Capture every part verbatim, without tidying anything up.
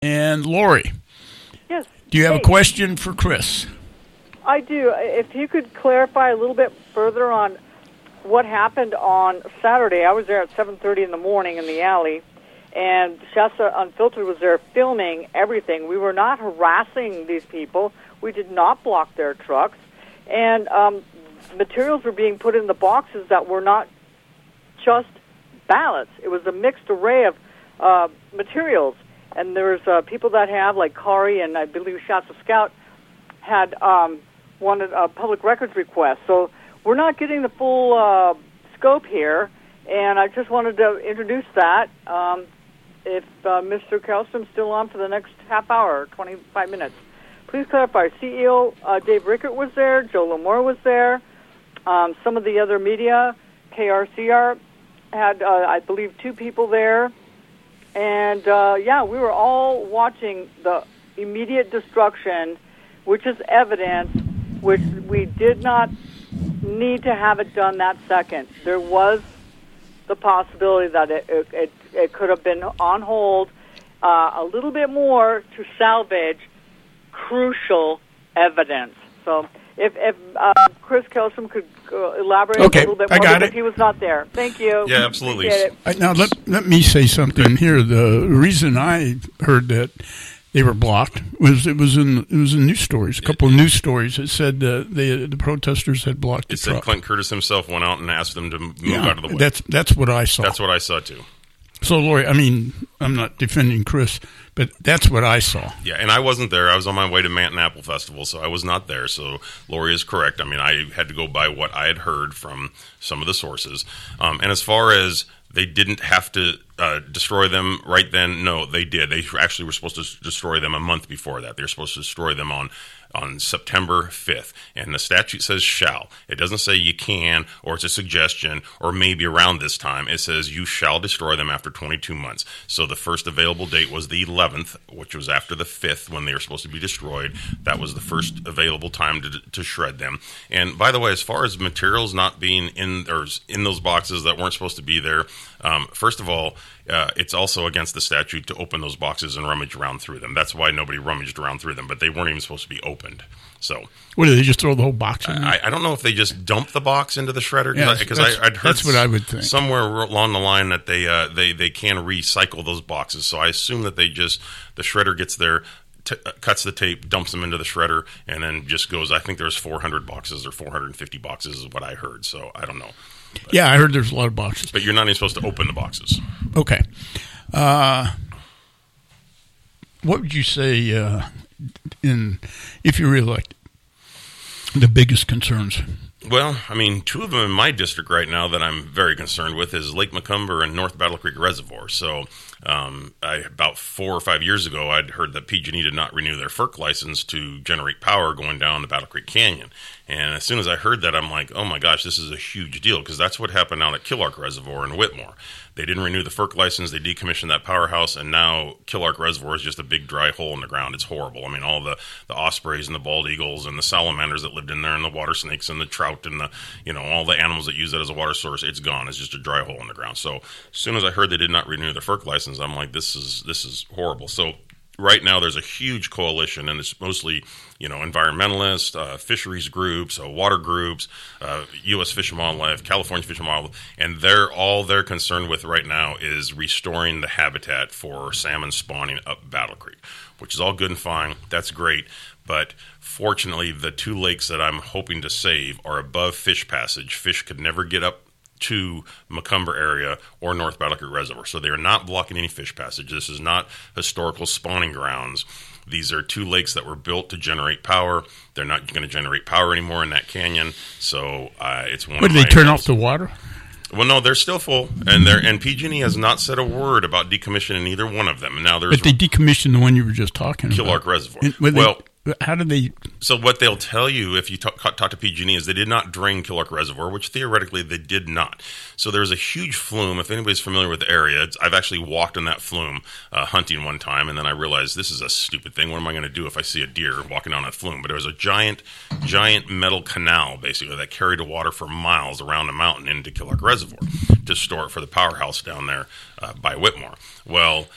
And Lori. Yes. Do you have hey. a question for Chris? I do. If you could clarify a little bit further on what happened on Saturday. I was there at seven thirty in the morning in the alley, and Shasta Unfiltered was there filming everything. We were not harassing these people. We did not block their trucks. And um, materials were being put in the boxes that were not just ballots. It was a mixed array of uh, materials. And there's uh, people that have, like Kari and I believe Shasta Scout, had um, wanted a public records request. So we're not getting the full uh, scope here, and I just wanted to introduce that. Um, if uh, Mister Karlstrom's still on for the next half hour, twenty-five minutes, please clarify. C E O uh, Dave Rickert was there. Joe Lamore was there. Um, some of the other media, K R C R, had, uh, I believe, two people there. And, uh, yeah, we were all watching the immediate destruction, which is evidence, which we did not need to have it done that second. There was the possibility that it, it, it, it could have been on hold uh, a little bit more to salvage crucial evidence. So if, if uh, Chris Karlstrom could uh, elaborate okay, a little bit I more, got because it. he was not there. Thank you. Yeah, absolutely. Right, now, let, let me say something here. The reason I heard that they were blocked was it was in it was in news stories, a couple of news stories that said uh, they, the protesters had blocked the It said truck. Clint Curtis himself went out and asked them to move yeah, out of the way. That's, that's what I saw. That's what I saw, too. So, Lori, I mean, I'm not defending Chris, but that's what I saw. Yeah, and I wasn't there. I was on my way to Manton Apple Festival, so I was not there. So Lori is correct. I mean, I had to go by what I had heard from some of the sources. Um, and as far as they didn't have to uh, destroy them right then, no, they did. They actually were supposed to destroy them a month before that. They were supposed to destroy them on on September fifth, and the statute says shall. It doesn't say you can, or it's a suggestion, or maybe around this time. It says you shall destroy them after twenty-two months. So the first available date was the eleventh, which was after the fifth when they were supposed to be destroyed. That was the first available time to, to shred them. And by the way, as far as materials not being in, or in those boxes that weren't supposed to be there, um, first of all, Uh, it's also against the statute to open those boxes and rummage around through them. That's why nobody rummaged around through them, but they weren't even supposed to be opened. So, what did they just throw the whole box in? I, I don't know if they just dumped the box into the shredder, because yeah, I, I'd heard that's what I would think. somewhere along the line that they uh, they they can recycle those boxes. So I assume that they just the shredder gets there. T- cuts the tape, dumps them into the shredder, and then just goes. I think there's four hundred boxes or four hundred fifty boxes is what I heard. So I don't know. But, yeah, I heard there's a lot of boxes. But you're not even supposed to open the boxes. Okay. Uh, what would you say uh, in if you're reelected? The biggest concerns? Well, I mean, two of them in my district right now that I'm very concerned with is Lake Macomber and North Battle Creek Reservoir. So um, I, about four or five years ago, I'd heard that P G and E did not renew their FERC license to generate power going down the Battle Creek Canyon. And as soon as I heard that, I'm like, oh my gosh, this is a huge deal, because that's what happened out at Killark Reservoir in Whitmore. They didn't renew the FERC license, they decommissioned that powerhouse, and now Killark Reservoir is just a big dry hole in the ground. It's horrible. I mean, all the, the ospreys and the bald eagles and the salamanders that lived in there and the water snakes and the trout and the, you know, all the animals that use it as a water source, it's gone. It's just a dry hole in the ground. So as soon as I heard they did not renew the FERC license, I'm like, this is this is horrible. So right now there's a huge coalition, and it's mostly, you know, environmentalists, uh, fisheries groups, uh, water groups, uh, U S Fish and Wildlife, California Fish and Wildlife, and they're all they're concerned with right now is restoring the habitat for salmon spawning up Battle Creek, which is all good and fine. That's great, but fortunately, the two lakes that I'm hoping to save are above fish passage. Fish could never get up to Macomber area or North Battle Creek Reservoir. So they are not blocking any fish passage. This is not historical spawning grounds. These are two lakes that were built to generate power. They're not going to generate power anymore in that canyon. So uh, it's one what, of did my... they turn off the water? Well, no, they're still full, and they're and P G and E has not said a word about decommissioning either one of them. Now there's but they decommissioned the one you were just talking Killark about. Reservoir. And, well, well, they, how did they? So what they'll tell you if you talk, talk to P G and E is they did not drain Killark Reservoir, which theoretically they did not. So there's a huge flume. If anybody's familiar with the area, it's, I've actually walked in that flume uh, hunting one time, and then I realized this is a stupid thing. What am I going to do if I see a deer walking down that flume? But there was a giant, giant metal canal, basically, that carried the water for miles around the mountain into Killark Reservoir to store it for the powerhouse down there uh, by Whitmore. Well,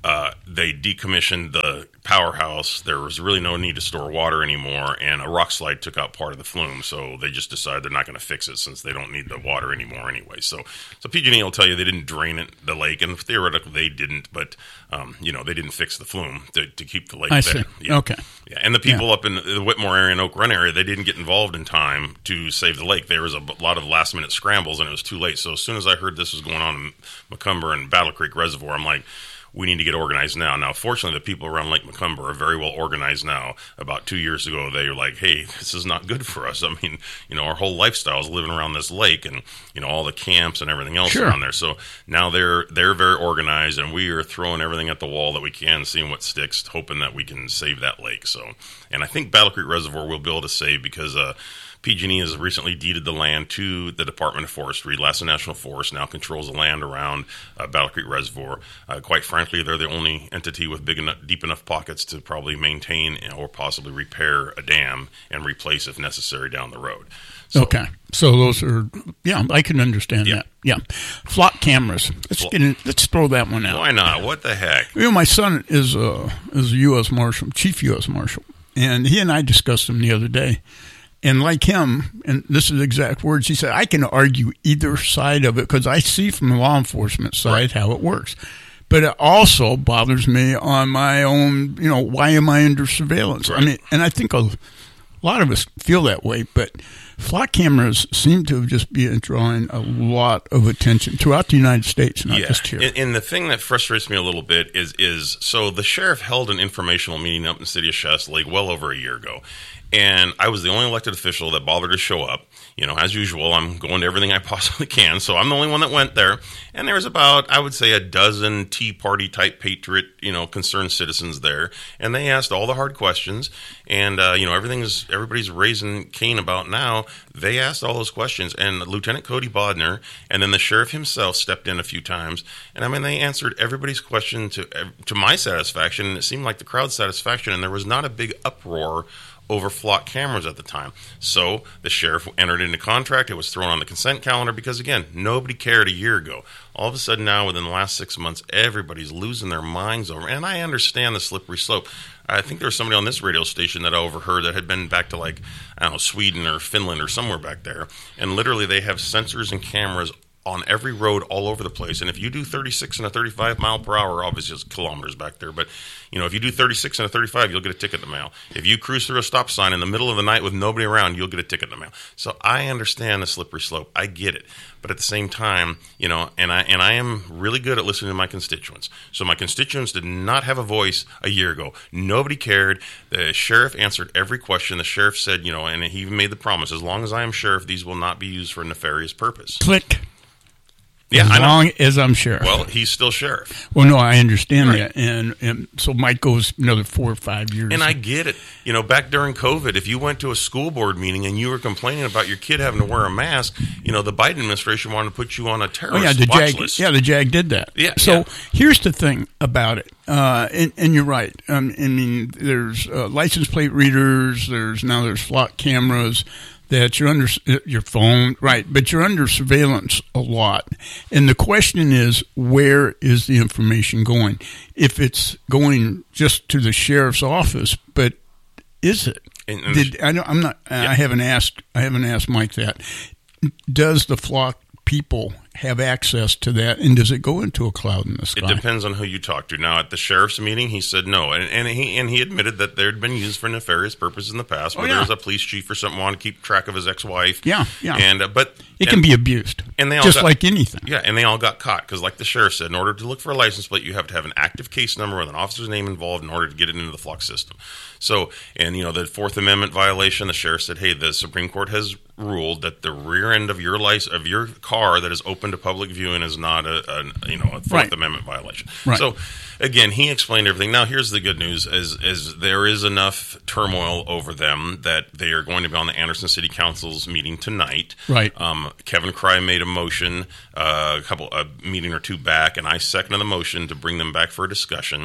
uh, they decommissioned the powerhouse. There was really no need to store water anymore, and a rock slide took out part of the flume. So they just decided they're not going to fix it since they don't need the water anymore anyway. So, so P G and E will tell you they didn't drain it, the lake, and theoretically they didn't, but um, you know they didn't fix the flume to, to keep the lake I there. see. Yeah. Okay. Yeah, and the people Yeah. up in the Whitmore area and Oak Run area, they didn't get involved in time to save the lake. There was a b- lot of last minute scrambles, and it was too late. So as soon as I heard this was going on in Macomber and Battle Creek Reservoir, I'm like, we need to get organized now. Now, fortunately, the people around Lake Macomber are very well organized now. About two years ago, they were like, hey, this is not good for us. I mean, you know, our whole lifestyle is living around this lake and, you know, all the camps and everything else Sure. around there. So now they're they're very organized, and we are throwing everything at the wall that we can, seeing what sticks, hoping that we can save that lake. So, and I think Battle Creek Reservoir will be able to save because uh, P G and E has recently deeded the land to the Department of Forestry. Lassen National Forest now controls the land around uh, Battle Creek Reservoir. Uh, quite frankly, they're the only entity with big enough, deep enough pockets to probably maintain or possibly repair a dam and replace if necessary down the road. So, Okay. So those are, yeah, I can understand Yeah. that. Yeah. Flock cameras. Let's Flo- get in, let's throw that one out. Why not? What the heck? You know, my son is a, is a U S Marshal, Chief U S Marshal, and he and I discussed them the other day. And like him, and this is exact words, he said, I can argue either side of it because I see from the law enforcement side Right. how it works. But it also bothers me on my own, you know, why am I under surveillance? Right. I mean, and I think a lot of us feel that way, but flock cameras seem to have just been drawing a lot of attention throughout the United States, not Yeah, just here. and, and the thing that frustrates me a little bit is is so the sheriff held an informational meeting up in the city of Shasta Lake well over a year ago, and I was the only elected official that bothered to show up. You know, as usual, I'm going to everything I possibly can, so I'm the only one that went there. And there was about, I would say, a dozen Tea Party type patriot, you know, concerned citizens there, and they asked all the hard questions. And uh, you know, everything's everybody's raising Cain about now. They asked all those questions, and Lieutenant Cody Bodner, and then the sheriff himself stepped in a few times. And I mean, they answered everybody's question to to my satisfaction, and it seemed like the crowd's satisfaction. And there was not a big uproar over flock cameras at the time. So the sheriff entered into contract. It was thrown on the consent calendar because, again, nobody cared a year ago. All of a sudden now, within the last six months, everybody's losing their minds over. And I understand the slippery slope. I think there was somebody on this radio station that I overheard that had been back to, like, I don't know, Sweden or Finland or somewhere back there. And literally they have sensors and cameras on every road all over the place. And if you do thirty-six and a thirty-five mile per hour, obviously it's kilometers back there, but you know, if you do thirty-six and a thirty-five, you'll get a ticket in the mail. If you cruise through a stop sign in the middle of the night with nobody around, you'll get a ticket in the mail. So I understand the slippery slope. I get it. But at the same time, you know, and I and I am really good at listening to my constituents. So my constituents did not have a voice a year ago. Nobody cared. The sheriff answered every question. The sheriff said, you know, and he even made the promise, as long as I am sheriff, these will not be used for a nefarious purpose. Click. Yeah, as I know. long as I'm sheriff. Well, he's still sheriff. Well, no, I understand Right. that, and, and so Mike goes another four or five years. And I get it. You know, back during COVID, if you went to a school board meeting and you were complaining about your kid having to wear a mask, you know, the Biden administration wanted to put you on a oh terrorist yeah, the watch Jag, list. yeah, the Jag did that. Yeah, So yeah. here's the thing about it, uh, and, and you're right. Um, I mean, there's uh, license plate readers. There's now there's flock cameras. That you're under your phone, right? But you're under surveillance a lot, and the question is, where is the information going? If it's going just to the sheriff's office, but is it? And- and Did I? Don't, I'm not. Yeah. I haven't asked. I haven't asked Mike that. Does the flock people have access to that, and does it go into a cloud in the sky? It depends on who you talk to. Now, at the sheriff's meeting, he said no, and, and he and he admitted that they had been used for nefarious purposes in the past. Oh, Where yeah. there was a police chief or something wanted to keep track of his ex-wife. Yeah, yeah. And uh, but It and- can be abused, and they all just got- like anything. Yeah, and they all got caught because, like the sheriff said, in order to look for a license plate, you have to have an active case number with an officer's name involved in order to get it into the flock system. So, and you know, the Fourth Amendment violation, the sheriff said, "Hey, the Supreme Court has ruled that the rear end of your license of your car that is open to public viewing is not a, a you know a Fourth Right. Amendment violation." Right. So, again, he explained everything. Now, here's the good news: is is there is enough turmoil over them that they are going to be on the Anderson City Council's meeting tonight. Right. Um, Kevin Cry made a motion uh, a couple a meeting or two back, and I seconded the motion to bring them back for a discussion.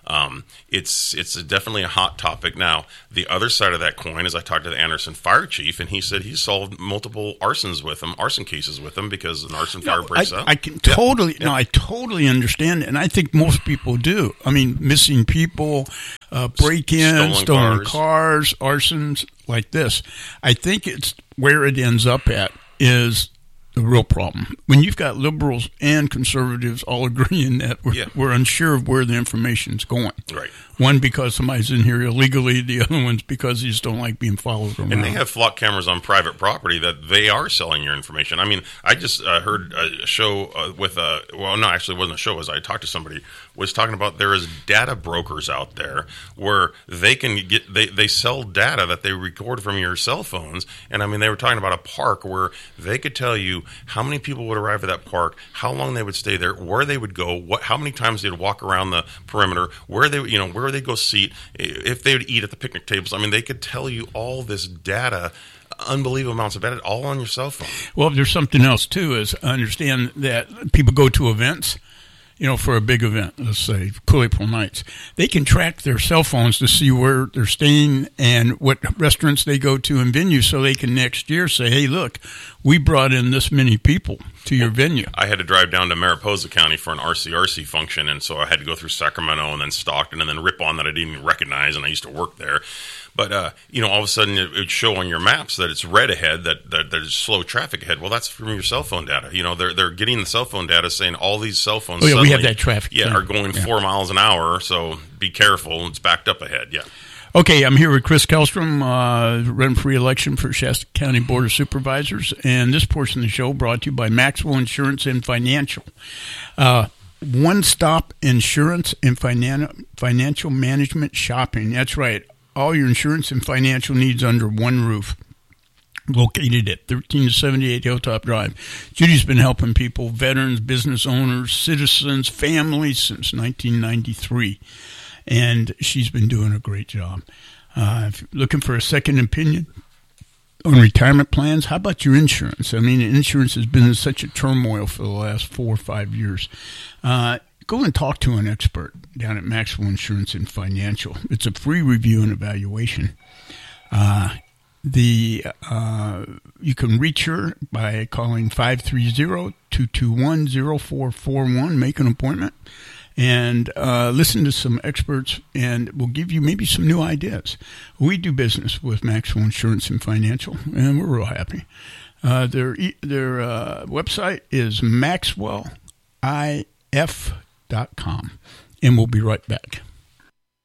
Um, it's it's definitely a hot topic. Now, the other side of that coin is I talked to the Anderson fire chief, and he said he solved multiple arsons with them, arson cases with them, because an arson fire No, breaks I, out. I can totally, Yeah. no, I totally understand, and I think most people do. I mean, missing people, uh, break-ins, Stolen stolen cars. cars, arsons like this. I think it's where it ends up at is the real problem. When you've got liberals and conservatives all agreeing that we're, Yeah. we're unsure of where the information's going. Right. One because somebody's in here illegally, the other one's because they just don't like being followed around. And they have flock cameras on private property that they are selling your information. I mean, I just uh, heard a show uh, with a, well, no, actually it wasn't a show, as I talked to somebody, was talking about there is data brokers out there where they can get, they, they sell data that they record from your cell phones. And I mean, they were talking about a park where they could tell you how many people would arrive at that park, how long they would stay there, where they would go, what, how many times they'd walk around the perimeter, where they, you know, where they'd go seat, if they would eat at the picnic tables. I mean, they could tell you all this data, unbelievable amounts of data, all on your cell phone. Well, there's something else, too, is I understand that people go to events, you know, for a big event, let's say Cool April Nights. They can track their cell phones to see where they're staying and what restaurants they go to and venues, so they can next year say, hey, look, we brought in this many people to your venue. I had to drive down to Mariposa County for an R C R C function, and so I had to go through Sacramento and then Stockton and then Ripon that I didn't even recognize, and I used to work there. But, uh, you know, all of a sudden it would show on your maps that it's red ahead, that, that there's slow traffic ahead. Well, that's from your cell phone data. You know, they're they're getting the cell phone data saying all these cell phones Oh, yeah, we have suddenly, that traffic. Yeah, thing. are going Yeah. four miles an hour, so be careful. It's backed up ahead, yeah. Okay, I'm here with Chris Kellstrom, uh, running for re-election for Shasta County Board of Supervisors, and this portion of the show brought to you by Maxwell Insurance and Financial. Uh, one-stop insurance and finan- financial management shopping. That's right. All your insurance and financial needs under one roof. Located at thirteen seventy-eight Hilltop Drive. Judy's been helping people, veterans, business owners, citizens, families since nineteen ninety-three. And she's been doing a great job. Uh, if you're looking for a second opinion on retirement plans, how about your insurance? I mean, insurance has been in such a turmoil for the last four or five years. Uh, go and talk to an expert down at Maxwell Insurance and Financial. It's a free review and evaluation. Uh, the uh, you can reach her by calling five three zero, two two one, zero four four one. Make an appointment and uh, listen to some experts, and we'll give you maybe some new ideas. We do business with Maxwell Insurance and Financial, and we're real happy. Uh, their e- their uh, website is maxwell I F dot com, and we'll be right back.